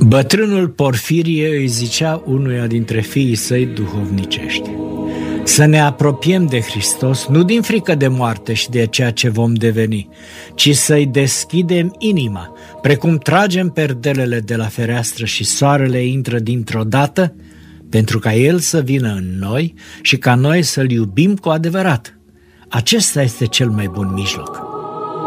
Bătrânul Porfirie îi zicea unuia dintre fiii săi duhovnicești: să ne apropiem de Hristos nu din frică de moarte și de ceea ce vom deveni, ci să-i deschidem inima, precum tragem perdelele de la fereastră și soarele intră dintr-o dată, pentru ca El să vină în noi și ca noi să-L iubim cu adevărat. Acesta este cel mai bun mijloc.